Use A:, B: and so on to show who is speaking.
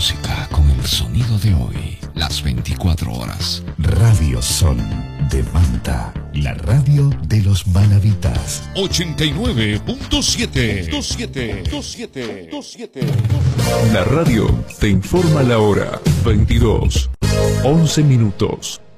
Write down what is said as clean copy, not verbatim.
A: música con el sonido de hoy, las 24 horas.
B: Radio Sol de Manta, la radio de los manavitas.
A: 89.7.
C: La radio te informa la hora. 22:11.